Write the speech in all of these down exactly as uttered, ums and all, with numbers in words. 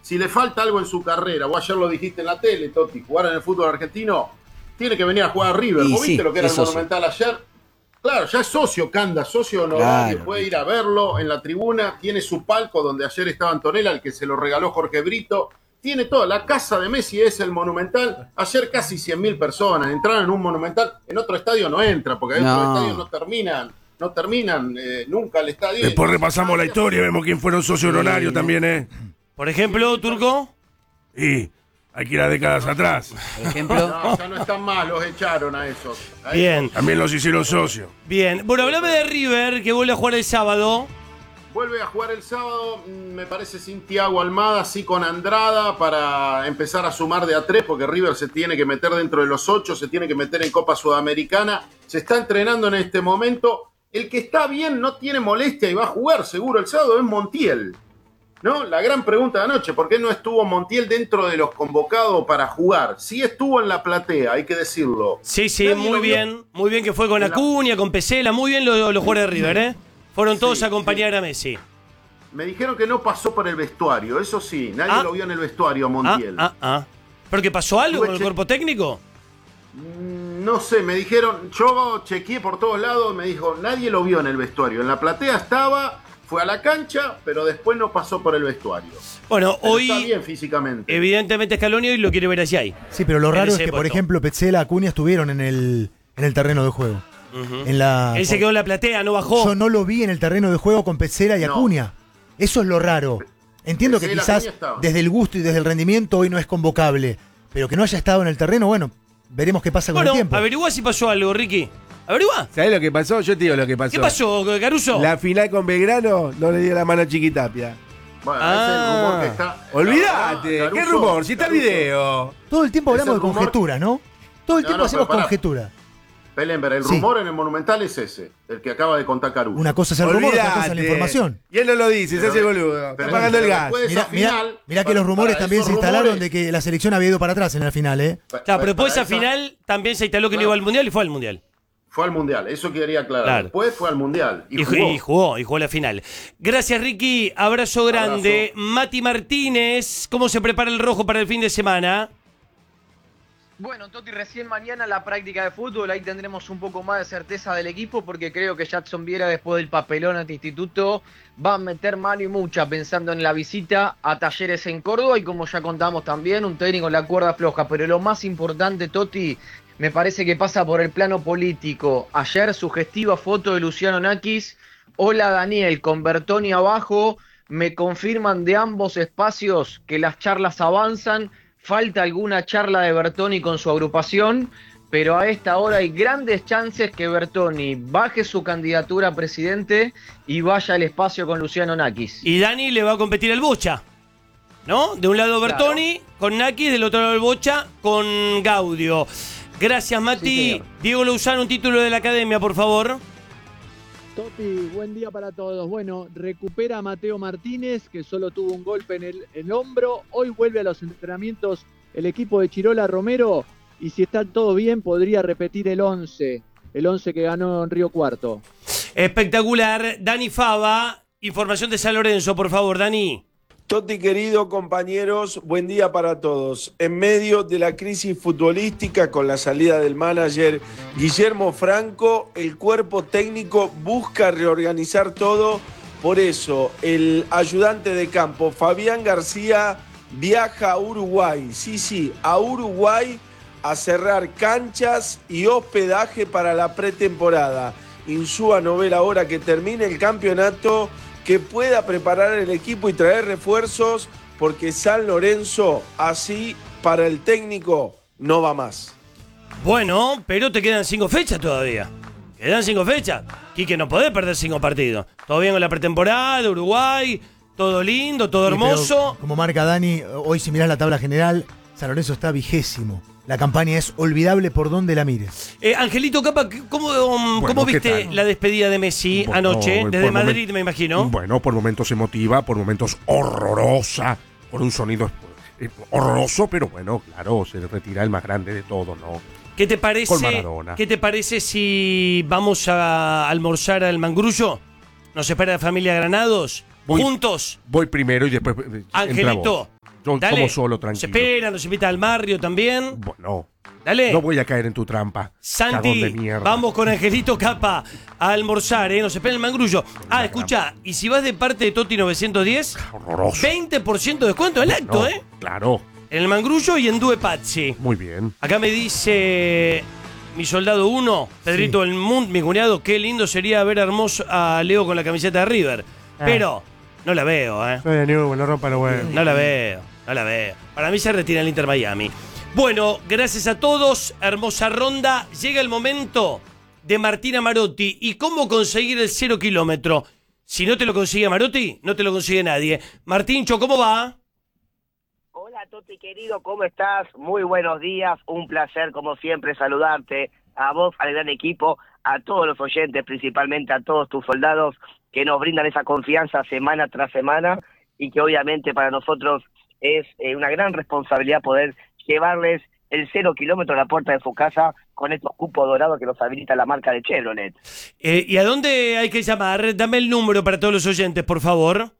si le falta algo en su carrera, vos ayer lo dijiste en la tele, Toti, jugar en el fútbol argentino, tiene que venir a jugar a River. Y ¿Vos sí, viste lo que era el socio. Monumental ayer? Claro, ya es socio Canda, socio honorario, Claro. puede ir a verlo en la tribuna, tiene su palco donde ayer estaba Antonella, el que se lo regaló Jorge Brito, tiene todo, la casa de Messi es el Monumental, ayer casi cien mil personas entraron en un Monumental, en otro estadio no entra, porque en No. otros estadios no terminan, no terminan eh, nunca el estadio. Después repasamos la historia, vemos quién fueron socios honorarios también, ¿eh? Por ejemplo, Turco. Y hay que ir a décadas atrás. Por ejemplo. No, ya no están mal, los echaron a esos. A Bien, esos. También los hicieron socios. bien. Bueno, hablame de River, que vuelve a jugar el sábado. Vuelve a jugar el sábado, me parece sin Thiago Almada, sí con Andrada, para empezar a sumar de a tres, porque River se tiene que meter dentro de los ocho, se tiene que meter en Copa Sudamericana, se está entrenando en este momento. El que está bien, no tiene molestia y va a jugar seguro el sábado es Montiel, ¿no? La gran pregunta de anoche, ¿por qué no estuvo Montiel dentro de los convocados para jugar? Sí estuvo en la platea, hay que decirlo. Sí, sí, Nadie muy lo vio. bien. Muy bien que fue con En la- Acuña, con Pesela. Muy bien los, los jugadores de River, ¿eh? Fueron todos Sí, a acompañar a Messi. Me dijeron que no pasó por el vestuario, eso sí, nadie Ah. lo vio en el vestuario a Ah, Montiel. ah, ah. ¿Pero qué pasó algo Estuve con el che- cuerpo técnico? Mm, No sé, me dijeron, yo chequeé por todos lados, me dijo, nadie lo vio en el vestuario. En la platea estaba, fue a la cancha, pero después no pasó por el vestuario. Bueno, Pero hoy, está bien físicamente. evidentemente, Scaloni hoy lo quiere ver hacia ahí. Sí, pero lo En raro es ese que, por puesto. ejemplo, Petzela, Acuña estuvieron en el, en el terreno de juego. Ujú. En la, Él se quedó en la platea, no bajó. Yo no lo vi en el terreno de juego con Petzela y No. Acuña. Eso es lo raro. Entiendo que Petzela, quizás Acuña estaba. desde el gusto y desde el rendimiento hoy no es convocable, pero que no haya estado en el terreno, bueno, veremos qué pasa con Bueno, el tiempo. averigua si pasó algo, Ricky. ¿Averigua? ¿Sabés lo que pasó? Yo te digo lo que pasó. ¿Qué pasó, Caruso? La final con Belgrano no le dio la mano a Chiquitapia. Bueno, Ah. ese es el rumor que está. Olvídate, Caruso, ¿qué rumor? Si está el Caruso. video. Todo el tiempo Es hablamos el de rumor- conjeturas, ¿no? Todo el No, tiempo no, hacemos pero pará. conjetura. Pelenber, el Sí. rumor en el Monumental es ese, el que acaba de contar Caruso. Una cosa es el rumor, otra cosa es la información. Y él no lo dice, se Pero- hace boludo. pero- Está pagando el pero gas. después de Mirá, esa mirá- final, mirá que para- los rumores para también esos se instalaron rumores- de que la selección había ido para atrás en la final, ¿eh? pa- Claro, pero después de para esa final también se instaló que no Claro. iba al Mundial y fue al Mundial. Fue al Mundial, eso quería aclarar. Claro. Después fue al Mundial y, Y, jugó. y jugó, y jugó la final. Gracias, Ricky. Abrazo grande. Mati Martínez, ¿cómo se prepara el rojo para el fin de semana? Bueno, Toti, recién mañana la práctica de fútbol, ahí tendremos un poco más de certeza del equipo porque creo que Jackson Viera después del papelón ante Instituto va a meter mano y mucha pensando en la visita a Talleres en Córdoba y como ya contamos también, un técnico en la cuerda floja, pero lo más importante, Toti, me parece que pasa por el plano político. Ayer sugestiva foto de Luciano Nakis, hola Daniel, con Bertoni abajo, me confirman de ambos espacios que las charlas avanzan. Falta alguna charla de Bertoni con su agrupación, pero a esta hora hay grandes chances que Bertoni baje su candidatura a presidente y vaya al espacio con Luciano Nakis. Y Dani le va a competir el Bocha, ¿no? De un lado Bertoni con Nakis, del otro lado el Bocha con Gaudio. Gracias, Mati. Sí, señor. Diego Lozano, un título de la academia, por favor. Topi, buen día para todos. Bueno, recupera a Mateo Martínez, que solo tuvo un golpe en el, en el hombro. Hoy vuelve a los entrenamientos el equipo de Chirola Romero. Y si está todo bien, podría repetir el once. El once que ganó en Río Cuarto. Espectacular. Dani Fava, información de San Lorenzo, por favor, Dani. Toti querido, compañeros, buen día para todos. En medio de la crisis futbolística con la salida del manager Guillermo Franco, el cuerpo técnico busca reorganizar todo. Por eso, el ayudante de campo, Fabián García, viaja a Uruguay. Sí, sí, a Uruguay a cerrar canchas y hospedaje para la pretemporada. Insúa novela ahora que termine el campeonato, que pueda preparar el equipo y traer refuerzos, porque San Lorenzo, así para el técnico, no va más. Bueno, pero te quedan cinco fechas todavía. Quedan cinco fechas. Quique, no podés perder cinco partidos. Todo bien con la pretemporada, Uruguay, todo lindo, todo Sí, pero hermoso. como marca Dani, hoy si mirás la tabla general, San Lorenzo está vigésimo. La campaña es olvidable por donde la mires. Eh, Angelito Capa, ¿cómo, um, Bueno, ¿cómo ¿qué viste tal? la despedida de Messi Bueno, anoche? por Desde momen- Madrid, me imagino. Bueno, por momentos emotiva, por momentos horrorosa, con un sonido eh, horroroso, pero bueno, claro, se retira el más grande de todos, ¿no? ¿Qué te Con parece, Maradona. ¿Qué te parece si vamos a almorzar al Mangrullo? ¿Nos espera la familia Granados? Voy- ¿Juntos? Voy primero y después eh, entra Angelito. vos. No, Dale. como solo, Nos tranquilo. espera, nos invita al Mario también. Bueno, Dale. no voy a caer en tu trampa. Cagón Santi, de mierda. vamos con Angelito Capa a almorzar, ¿eh? Nos espera el mangrullo. Ah, escucha, y si vas de parte de Toti novecientos diez, Horroroso. veinte por ciento de descuento en el acto, No, ¿eh? Claro, En el mangrullo y en Due Pazzi. muy bien. Acá me dice mi soldado uno, Pedrito El Mundo, mi cuñado, qué lindo sería ver hermoso a Leo con la camiseta de River. Pero no la veo, ¿eh? Soy de Newell, no rompa los huevos. No la veo, no la veo. Para mí se retira el Inter Miami. Bueno, gracias a todos, hermosa ronda. Llega el momento de Martina Marotti y cómo conseguir el cero kilómetro. Si no te lo consigue Marotti, no te lo consigue nadie. Martincho, ¿cómo va? Hola Toti querido, ¿cómo estás? Muy buenos días, un placer como siempre saludarte, a vos, al gran equipo, a todos los oyentes, principalmente a todos tus soldados que nos brindan esa confianza semana tras semana y que obviamente para nosotros es eh, una gran responsabilidad poder llevarles el cero kilómetro a la puerta de su casa con estos cupos dorados que nos habilita la marca de Chevrolet. Eh, ¿Y a dónde hay que llamar? Dame el número para todos los oyentes, por favor.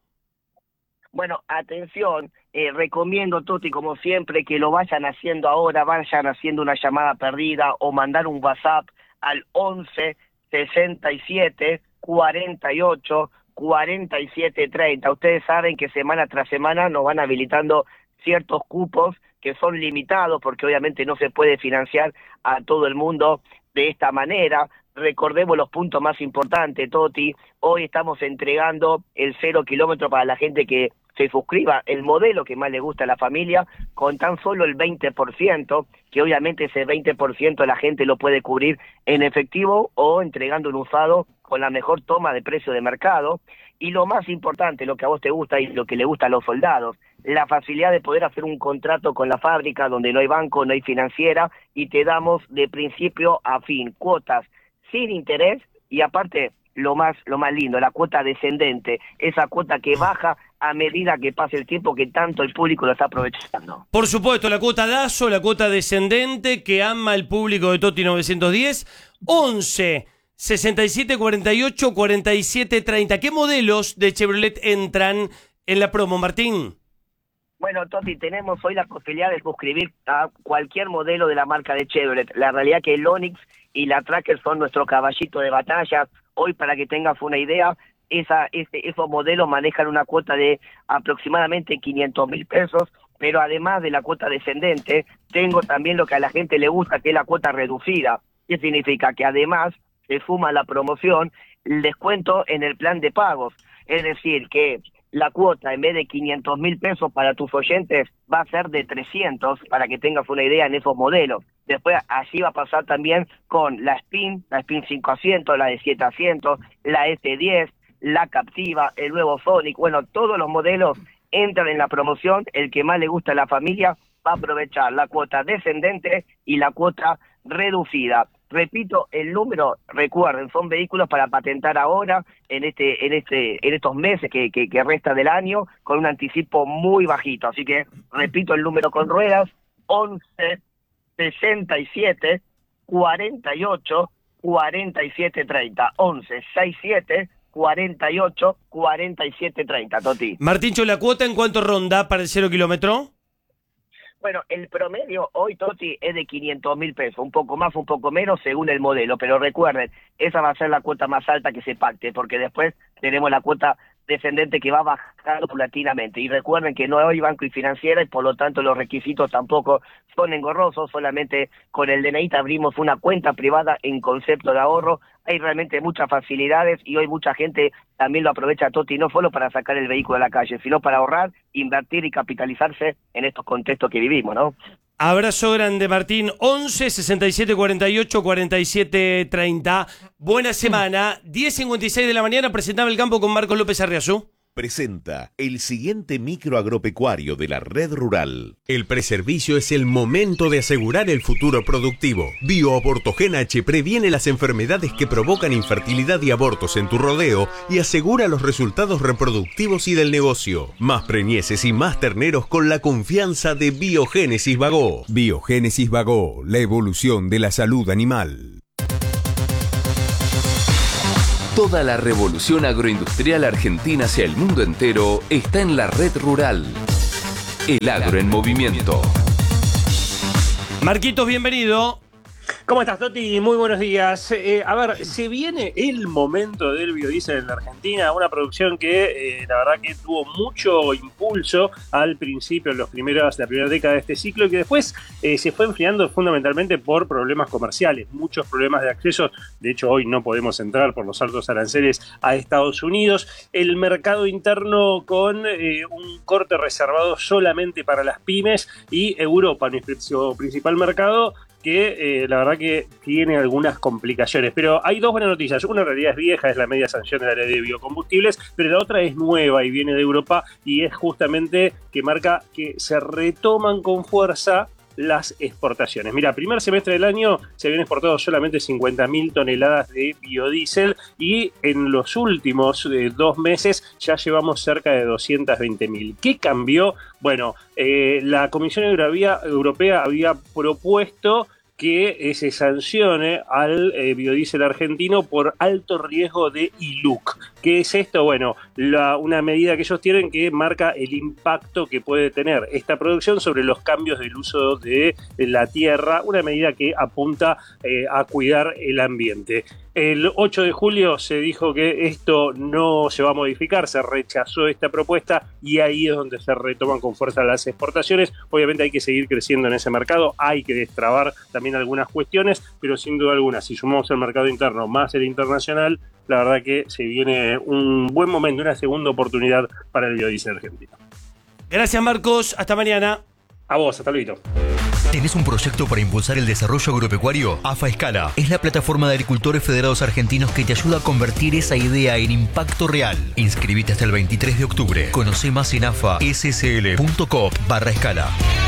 Bueno, atención, eh, recomiendo, Toti, como siempre, que lo vayan haciendo ahora, vayan haciendo una llamada perdida o mandar un WhatsApp al once sesenta y siete cuarenta y ocho cuarenta y siete treinta. Ustedes saben que semana tras semana nos van habilitando ciertos cupos que son limitados porque obviamente no se puede financiar a todo el mundo de esta manera. Recordemos los puntos más importantes, Toti. Hoy estamos entregando el cero kilómetro para la gente que se suscriba, el modelo que más le gusta a la familia, con tan solo el veinte por ciento, que obviamente ese veinte por ciento la gente lo puede cubrir en efectivo o entregando un usado con la mejor toma de precio de mercado. Y lo más importante, lo que a vos te gusta y lo que le gusta a los soldados, la facilidad de poder hacer un contrato con la fábrica donde no hay banco, no hay financiera y te damos de principio a fin cuotas sin interés y aparte lo más lo más lindo, la cuota descendente, esa cuota que baja a medida que pase el tiempo que tanto el público lo está aprovechando. Por supuesto, la cuota DASO, la cuota descendente que ama el público de Toti novecientos diez, once sesenta y siete cuarenta y ocho cuarenta y siete treinta. ¿Qué modelos de Chevrolet entran en la promo, Martín? Bueno, Toti, tenemos hoy la posibilidad de suscribir a cualquier modelo de la marca de Chevrolet. La realidad que el Onix y la Tracker son nuestro caballito de batalla. Hoy, para que tengas una idea, esa, ese, esos modelos manejan una cuota de aproximadamente quinientos mil pesos, pero además de la cuota descendente, tengo también lo que a la gente le gusta, que es la cuota reducida. ¿Qué significa? Que además se suma la promoción, el descuento en el plan de pagos. Es decir, que la cuota en vez de quinientos mil pesos para tus oyentes va a ser de trescientos, para que tengas una idea en esos modelos. Después así va a pasar también con la Spin, la Spin cinco asientos, la de siete asientos, la S diez, la Captiva, el nuevo Sonic. Bueno, todos los modelos entran en la promoción. El que más le gusta a la familia va a aprovechar la cuota descendente y la cuota reducida. Repito, el número, recuerden, son vehículos para patentar ahora, en este, en este, en estos meses que, que, que resta del año, con un anticipo muy bajito. Así que, repito el número con ruedas, once sesenta y siete cuarenta y ocho cuarenta y siete treinta. once sesenta y siete cuarenta y ocho cuarenta y siete treinta, Toti. Martíncho, ¿la cuota en cuánto ronda para el cero kilómetro? Bueno, el promedio hoy, Toti, es de quinientos mil pesos, un poco más, un poco menos, según el modelo, pero recuerden, esa va a ser la cuota más alta que se pacte, porque después tenemos la cuota descendente que va bajando paulatinamente, y recuerden que no hay banco y financiera, y por lo tanto los requisitos tampoco son engorrosos, solamente con el D N I abrimos una cuenta privada en concepto de ahorro. Hay realmente muchas facilidades y hoy mucha gente también lo aprovecha, Toti, no solo para sacar el vehículo a la calle, sino para ahorrar, invertir y capitalizarse en estos contextos que vivimos, ¿no? Abrazo grande, Martín. once sesenta y siete cuarenta y ocho cuarenta y siete treinta. Buena semana. diez cincuenta y seis de la mañana presentaba el campo con Marcos López Arriazú. Presenta el siguiente micro agropecuario de la red rural. El preservicio es el momento de asegurar el futuro productivo. BioAbortogen H previene las enfermedades que provocan infertilidad y abortos en tu rodeo y asegura los resultados reproductivos y del negocio. Más preñeces y más terneros con la confianza de Biogénesis Bagó. Biogénesis Bagó, la evolución de la salud animal. Toda la revolución agroindustrial argentina hacia el mundo entero está en la red rural. El agro en movimiento. Marquitos, bienvenido. ¿Cómo estás, Toti? Muy buenos días. Eh, a ver, se viene el momento del biodiesel en la Argentina, una producción que eh, la verdad que tuvo mucho impulso al principio, en los primeros, la primera década de este ciclo, y que después eh, se fue enfriando fundamentalmente por problemas comerciales, muchos problemas de acceso. De hecho, hoy no podemos entrar por los altos aranceles a Estados Unidos. El mercado interno con eh, un corte reservado solamente para las pymes, y Europa, nuestro principal mercado, que eh, la verdad que tiene algunas complicaciones. Pero hay dos buenas noticias. Una en realidad es vieja, es la media sanción de la ley de biocombustibles, pero la otra es nueva y viene de Europa, y es justamente que marca que se retoman con fuerza las exportaciones. Mira, primer semestre del año se habían exportado solamente cincuenta mil toneladas de biodiesel, y en los últimos eh, dos meses ya llevamos cerca de doscientas veinte mil. ¿Qué cambió? Bueno, eh, la Comisión Europea, Europea había propuesto que se sancione al eh, biodiesel argentino por alto riesgo de I L U C. ¿Qué es esto? Bueno, la, una medida que ellos tienen que marca el impacto que puede tener esta producción sobre los cambios del uso de la tierra, una medida que apunta eh, a cuidar el ambiente. El ocho de julio se dijo que esto no se va a modificar, se rechazó esta propuesta, y ahí es donde se retoman con fuerza las exportaciones. Obviamente hay que seguir creciendo en ese mercado, hay que destrabar también algunas cuestiones, pero sin duda alguna, si sumamos el mercado interno más el internacional, la verdad que se viene un buen momento, una segunda oportunidad para el biodiesel argentino. Gracias, Marcos. Hasta mañana. A vos, hasta luego. ¿Tenés un proyecto para impulsar el desarrollo agropecuario? AFA Escala es la plataforma de agricultores federados argentinos que te ayuda a convertir esa idea en impacto real. Inscribite hasta el veintitrés de octubre. Conoce más en afassl.coop barra escala.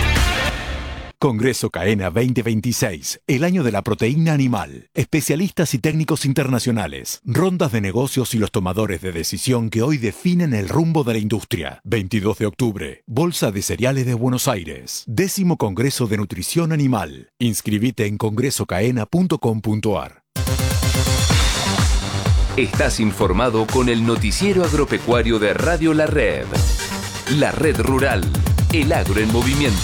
Congreso CAENA veinte veintiséis, el año de la proteína animal. Especialistas y técnicos internacionales, rondas de negocios y los tomadores de decisión que hoy definen el rumbo de la industria. veintidós de octubre, Bolsa de Cereales de Buenos Aires. Décimo Congreso de Nutrición Animal. Inscribite en congreso caena punto com punto ar. Estás informado con el noticiero agropecuario de Radio La Red. La Red Rural, el agro en movimiento.